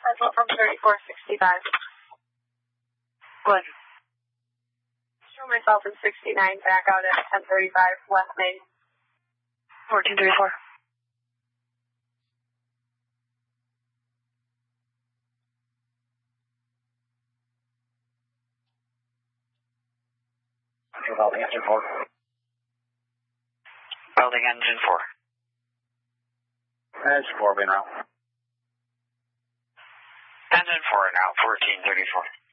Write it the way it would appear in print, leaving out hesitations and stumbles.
Tesla from 3465. Go ahead. Show myself in 69, back out at 1035 West Main. 1434. Welding engine 4. Welding engine 4. Engine 4 being out. Engine 4 now, 1434.